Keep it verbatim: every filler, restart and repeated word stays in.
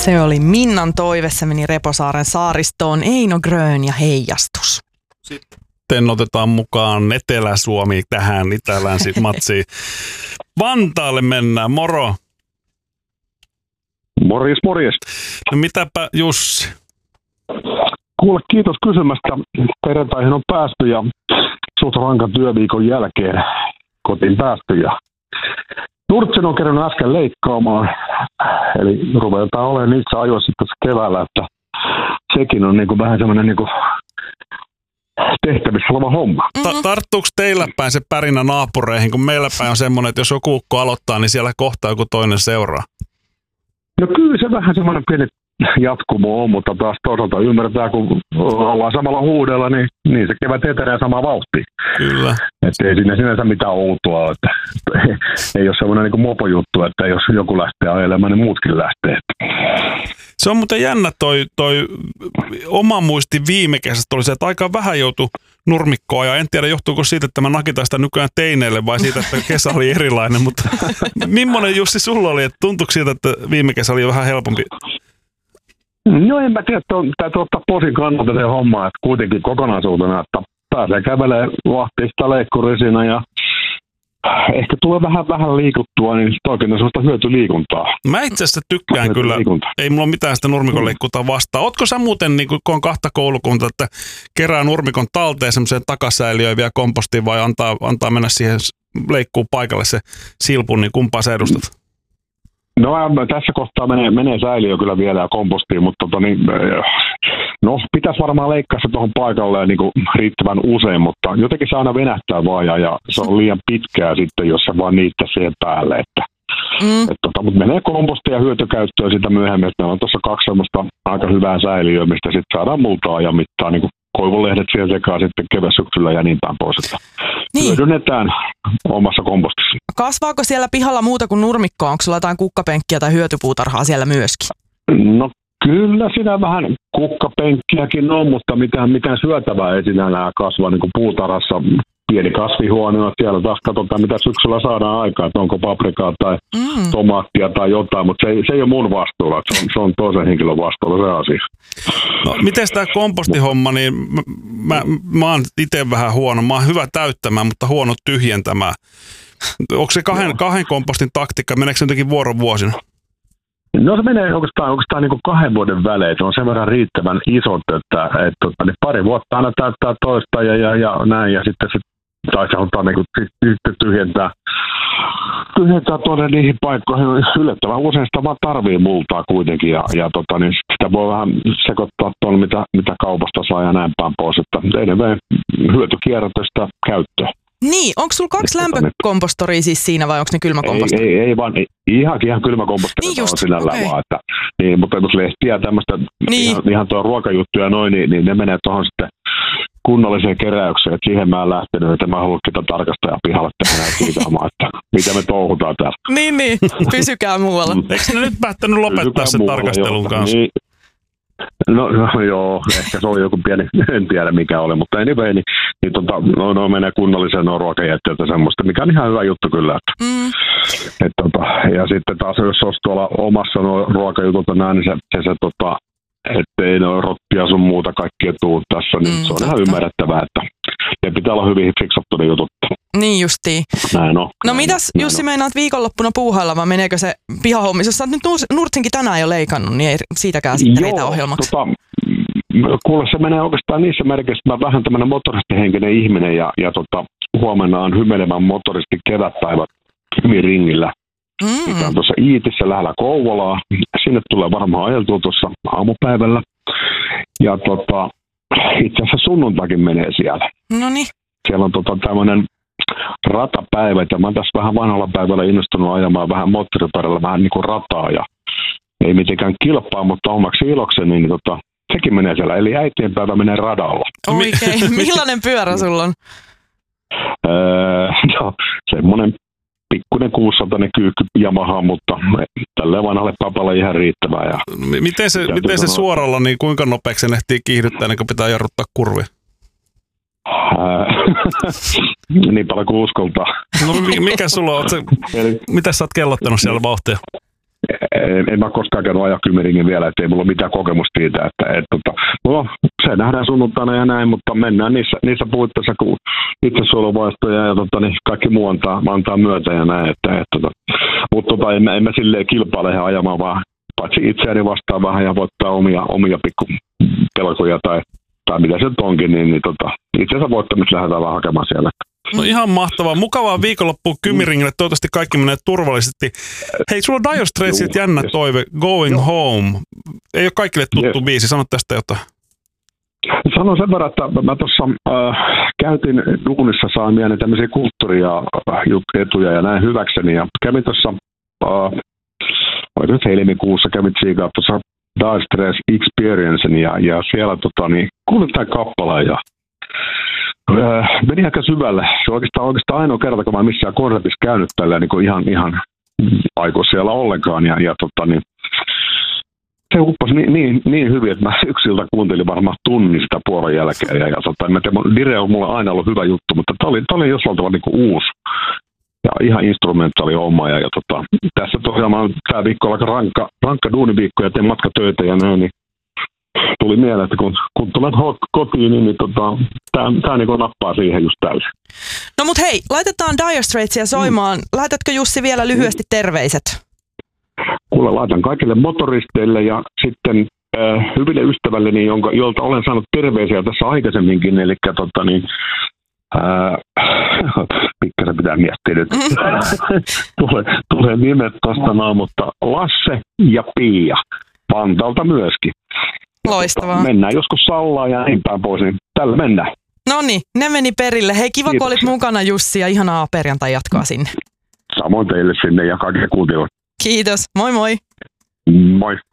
Se oli Minnan toive, se meni Reposaaren saaristoon, Eino Grön ja Heijastus. Sitten otetaan mukaan Etelä-Suomi tähän Itä-Länsi-matsiin. Vantaalle mennään, moro. Morjes, morjes. No mitäpä Jussi? Kuule, kiitos kysymästä. Perjantaihin on päästy ja suht rankan työviikon jälkeen kotiin päästy. Ja Nurtsen on kerännyt äsken leikkaamaan, eli ruvetaan olemaan niissä ajoissa tässä keväällä, että sekin on niinku vähän semmoinen niinku tehtävissä oleva homma. Ta- tarttuuko teillä päin se pärinä naapureihin, kun meillä päin on semmoinen, että jos joku ukko aloittaa, niin siellä kohtaa joku toinen seuraa? No kyllä se vähän semmoinen pieni jatkumo on, mutta taas toisaalta ymmärretään, kun ollaan samalla huudella, niin, niin se kevät etenee samaa vauhtia. Kyllä. Että ei siinä sinänsä mitään outoa, että ei ole semmoinen niin mopojuttu, että jos joku lähtee ajelemaan, niin muutkin lähtee. Se on muuten jännä toi, toi oma muisti viime kesästä oli se, että aika vähän joutui nurmikkoa ja en tiedä johtuuko siitä, että mä nakitan sitä nykyään teineille vai siitä, että kesä oli erilainen, mutta millainen Jussi sulla oli, että tuntuuko siitä, että viime kesä oli vähän helpompi? No en mä tiedä, että täytyy ottaa posin kannalta se homma, että kuitenkin kokonaisuutena, että pääsee kävelemään vahtista leikkurisina ja ehkä tulee vähän vähän liikuttua, niin toikin on sellaista hyötyliikuntaa. Mä itse asiassa tykkään kyllä, ei mulla ole mitään sitä nurmikon leikkuuta vastaan. Ootko sä muuten, niin kun on kahta koulukunta, että kerää nurmikon talteen semmoiseen takasäiliöön vielä kompostiin vai antaa, antaa mennä siihen leikkuun paikalle se silpun, niin kumpaa sä edustat? No tässä kohtaa menee, menee säiliö kyllä vielä ja kompostiin, mutta tota, niin, no, pitäisi varmaan leikkaa se tuohon paikalle niin kuin riittävän usein, mutta jotenkin se aina venähtää vaan ja, ja se on liian pitkää sitten, jos se vaan niittää siihen päälle. Että, mm. et, tota, mutta menee kompostiin ja hyötykäyttöön sitä myöhemmin, että on tuossa kaksi semmoista aika hyvää säiliöä, mistä sitten saadaan multaa ja mittaa niin kuin koivulehdet siellä sekaan sitten kevätsyksyllä ja niin päin pois, että niin hyödynnetään omassa kompostissa. Kasvaako siellä pihalla muuta kuin nurmikkoa? Onko sulla jotain kukkapenkkiä tai hyötypuutarhaa siellä myöskin? No kyllä siinä vähän kukkapenkkiäkin on, mutta mitään, mitään syötävää ei sinällään kasva niin kuin puutarhassa. Pieni kasvihuone on siellä, taas katsotaan mitä syksyllä saadaan aikaa, että onko paprikaa tai mm. tomaattia tai jotain, mutta se ei, se ei ole mun vastuulla, se on, se on toisen henkilön vastuulla se asia. No, miten tämä kompostihomma, niin mä, mä, mä oon itse vähän huono, mä oon hyvä täyttämään, mutta huono tyhjentämään. Onko se kahden, kahden kompostin taktiikka, meneekö se jotenkin vuorovuosina? No se menee oikeastaan, oikeastaan niin kuin kahden vuoden välein. Se on sen verran riittävän isot, että, että, että niin pari vuotta aina täyttää toista ja, ja, ja näin. Ja sitten se, tai se halutaan niin kuin, sitten tyhjentää, tyhjentää tuonne niihin paikkoihin. Yllättävän usein sitä vaan tarvii multaa kuitenkin. Ja, ja tota, niin sitä voi vähän sekoittaa tuolla, mitä, mitä kaupasta saa ja näin päin pois. Että edelleen hyötykierrätystä käyttöä. Niin, onko sulla kaksi lämpökompostoria siis siinä vai onko ne kylmäkompostoria? Ei, ei, ei vaan, ei, ihan, ihan kylmäkompostoria niin on sinällään okay. vaan, että, niin, mutta jos lehtiä tämmöistä, niin. ihan, ihan tuo ruokajuttuja noin, niin, niin ne menee tuohon sitten kunnalliseen keräykseen, että siihen mä en lähtenyt, että mä haluan ketään tarkastajan pihalle tehdä siitä omaa, että mitä me touhutaan täällä. Niin, niin, pysykää muualla. Eikö ne nyt päättänyt lopettaa sen tarkastelun kanssa? Niin. No, no joo, ehkä se oli joku pieni, en tiedä mikä oli, mutta anyway, niin, niin tota, no, no menee kunnalliseen no, ruokajätteeltä semmoista, mikä on ihan hyvä juttu kyllä. Että, mm. et, tota, ja sitten taas jos olisi tuolla omassa no, ruokajutulta näin, niin se, se, se tota, ettei no rottia sun muuta kaikkia tuu tässä, niin mm, se on totta. Ihan ymmärrettävää, että ne pitää olla hyvin fiksattu ne jutut. Niin justiin. Näin on. No mitäs näin Jussi on. Meinaat viikonloppuna puuhailla, vai meneekö se pihahommissa? Jos sä oot nyt Nurtsinkin tänään jo leikannut, niin ei siitäkään sitten riitä ohjelmaksi. Tota, kuule, se menee oikeastaan niissä merkeissä, että mä oon vähän tämmönen motoristihenkinen ihminen ja, ja tota, huomenna on hymelemän motoristi kevätpäivä Kymiringillä. Mm. Mikä on tuossa Iitissä lähellä Kouvolaa. Sinne tulee varmaan ajeltua tuossa aamupäivällä. Ja tota, itse asiassa sunnuntakin menee siellä. Noniin. Siellä on tota tämmöinen ratapäivä, ja mä oon tässä vähän vanhalla päivällä innostunut ajamaan vähän moottoripyörällä vähän niin kuin rataa, ja ei mitenkään kilpaa, mutta omaksi ilokseni, niin tota, sekin menee siellä, eli äitienpäivä menee radalla. Oikein, millainen pyörä sulla on? Öö, no, semmoinen pikkuinen kuusisataa kyykky Yamaha, mutta tälleen vanhalle papalle ihan riittävää. Ja miten se, miten se suoralla, niin kuinka nopeaksi se ehtii kiihdyttää, niin kun pitää jarruttaa kurvia? Niin paljon kuin uskoltaa. No mikä sulla on? Sä, mitä sä oot kellottanut siellä vauhtia? en, en mä koskaan käynyt ajaa Kymiringin vielä, ettei mulla ole mitään kokemusta siitä. Että, et, tota, no, se nähdään sunnuntaina ja näin, mutta mennään niissä, niissä puitteissa, kun itsesuojeluvaistoja ja tota, niin kaikki muu antaa, antaa myötä ja näin. Että, et, tota, mutta tota, en, mä, en mä silleen kilpaile ajamaan, vaan paitsi itseäni vastaan vähän ja voittaa omia, omia pikkupelkoja tai, tai mitä se nyt onkin, niin, niin tota, itse asiassa voittamista lähdetään vaan hakemaan siellä. No ihan mahtavaa. Mukavaa viikonloppua Kymiringille. Toivottavasti kaikki menee turvallisesti. Hei, sulla on Dire Straitsilta jännä yes. toive, Going Joo. Home. Ei ole kaikille tuttu yes. biisi. Sano tästä jotain. Sanon sen verran, että mä tuossa äh, käytin duunissa saamiani tämmöisiä kulttuuria, etuja ja näin hyväkseni. Ja kävin tuossa, äh, oliko nyt helmikuussa, kävin tsiikaa tuossa Dire Straits Experiencen ja, ja siellä tota, niin, kuulin tämän kappaleen ja Öö, meni aika syvälle. Se on oikeastaan, oikeastaan ainoa kerta, kun mä missään konsertissa käynyt tällä niin kuin ihan, ihan aiko siellä ollenkaan. Ja, ja tota, niin, se uppasi niin, niin, niin hyvin, että mä yksiltä kuuntelin varmaan tunnista puolen jälkeen. Ja, ja tota, mä tiedän, Dire on mulle aina ollut hyvä juttu, mutta tää oli, tää oli jossain tavalla niin kuin uusi. Ja ihan instrumentaali homma. Ja, ja tota, tässä tosiaan tämä viikko on aika rankka, rankka duuniviikko ja teen matkatöitä ja näin. Niin tuli mieleen, että kun, kun tulet kotiin, niin, niin tota, tämä niin nappaa siihen just täysin. No mut hei, laitetaan Dire Straitsia soimaan. Mm. Laitatko Jussi vielä lyhyesti terveiset? Kuule, laitan kaikille motoristeille ja sitten äh, hyville ystävälleni, jonka, jolta olen saanut terveisiä tässä aikaisemminkin. Eli tota niin, äh, pikkasen pitää miettiä nyt. tulee, tulee nimet tuosta noin, mutta Lasse ja Pia. Vantaalta myöskin. Loistavaa. Mennään joskus Sallaan ja niin päin pois, niin tällä mennään. No niin, ne meni perille. Hei, kiva kun olit mukana Jussi ja ihanaa perjantai jatkoa sinne. Samoin teille sinne ja kaikille kuuntelijoille. Kiitos, moi moi. Moi.